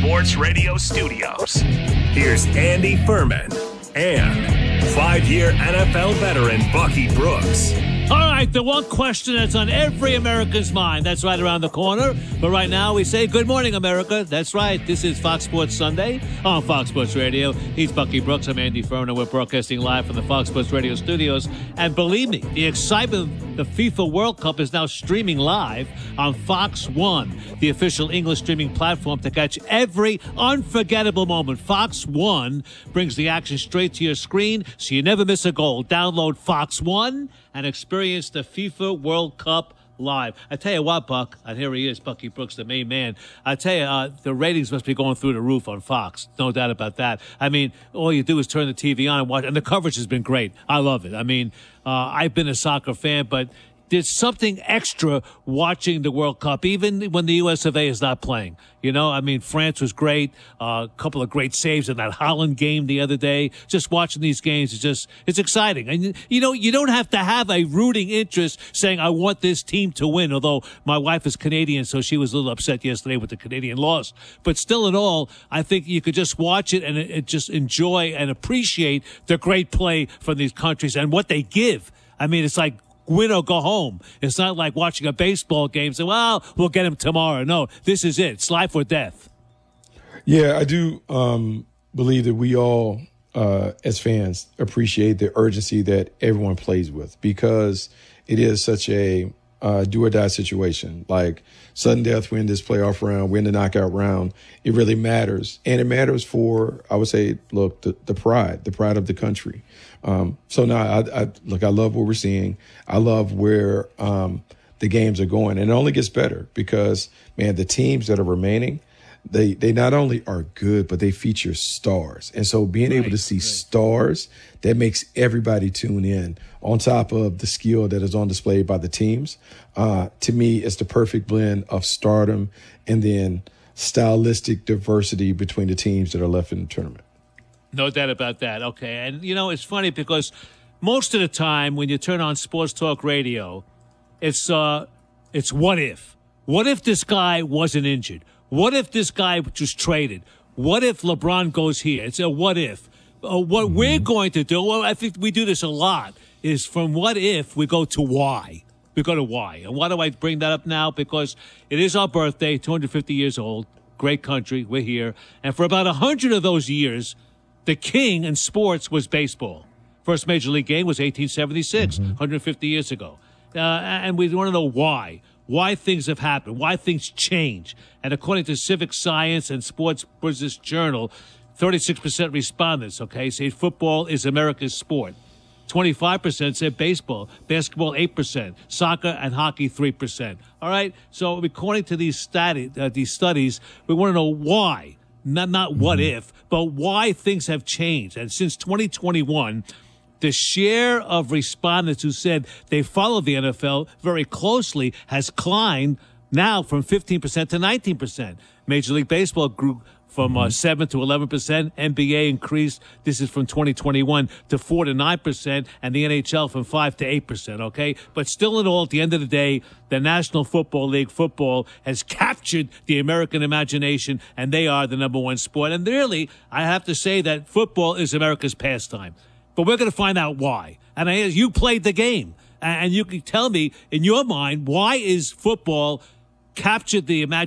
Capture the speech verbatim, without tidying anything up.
Sports Radio studios. Here's Andy Furman and five-year N F L veteran Bucky Brooks. All right, the one question that's on every American's mind. That's right around the corner. But right now we say, good morning, America. That's right. This is Fox Sports Sunday on Fox Sports Radio. He's Bucky Brooks. I'm Andy Furman. We're broadcasting live from the Fox Sports Radio studios. And believe me, the excitement of the FIFA World Cup is now streaming live on Fox One, the official English streaming platform to catch every unforgettable moment. Fox One brings the action straight to your screen so you never miss a goal. Download Fox One and experience the FIFA World Cup live. I tell you what, Buck, and here he is, Bucky Brooks, the main man. I tell you, uh, the ratings must be going through the roof on Fox. No doubt about that. I mean, all you do is turn the T V on and watch, and the coverage has been great. I love it. I mean, uh, I've been a soccer fan, but there's something extra watching the World Cup, even when the U S of A is not playing. You know, I mean, France was great. A uh, couple of great saves in that Holland game the other day. Just watching these games is just, it's exciting. And, you know, you don't have to have a rooting interest saying, I want this team to win, although my wife is Canadian, so she was a little upset yesterday with the Canadian loss. But still in all, I think you could just watch it and it, it just enjoy and appreciate the great play from these countries and what they give. I mean, it's like, win or go home. It's not like watching a baseball game. So, well, we'll get him tomorrow. No, this is it. It's life or death. Yeah, I do um, believe that we all, uh, as fans, appreciate the urgency that everyone plays with because it is such a uh, do-or-die situation. Like sudden death, win this playoff round, win the knockout round. It really matters. And it matters for, I would say, look, the, the pride, the pride of the country. Um, so now, I, I look, I love what we're seeing. I love where um, the games are going. And it only gets better because, man, the teams that are remaining, they they not only are good, but they feature stars. And so being right, able to see right. stars, that makes everybody tune in on top of the skill that is on display by the teams. Uh, to me, it's the perfect blend of stardom and then stylistic diversity between the teams that are left in the tournament. No doubt about that. Okay. And, you know, it's funny because most of the time when you turn on Sports Talk Radio, it's uh, it's what if. What if this guy wasn't injured? What if this guy was traded? What if LeBron goes here? It's a what if. Uh, what mm-hmm. we're going to do, well, I think we do this a lot, is from what if we go to why. We go to why. And why do I bring that up now? Because it is our birthday, two hundred fifty years old. Great country. We're here. And for about one hundred of those years, the king in sports was baseball. First major league game was eighteen seventy-six, mm-hmm. one hundred fifty years ago. Uh, and we want to know why. Why things have happened. Why things change. And according to Civic Science and Sports Business Journal, thirty-six percent respondents, okay, say football is America's sport. twenty-five percent said baseball. Basketball, eight percent. Soccer and hockey, three percent. All right? So according to these, stati- uh, these studies, we want to know why. Not not what mm-hmm. if, but why things have changed. And since twenty twenty-one, the share of respondents who said they follow the N F L very closely has climbed now from fifteen percent to nineteen percent. Major League Baseball grew from uh, seven to eleven percent. N B A increased, this is from twenty twenty-one, to four to nine percent, and the N H L from five to eight percent, okay? But still in all, at the end of the day, the National Football League, football, has captured the American imagination, and they are the number one sport. And really, I have to say that football is America's pastime. But we're going to find out why. And I, you played the game, and you can tell me, in your mind, why is football captured the imagination